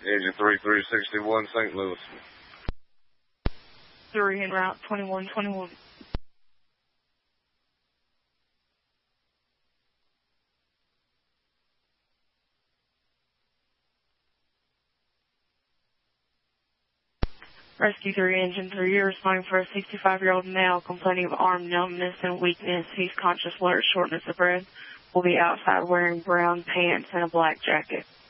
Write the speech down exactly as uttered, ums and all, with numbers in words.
Engine three three six one, Saint Louis. Three en route, twenty-one twenty-one. Rescue three, Engine three, you're responding for a sixty-five-year-old male complaining of arm numbness and weakness. He's conscious, alert, shortness of breath. Will be outside wearing brown pants and a black jacket.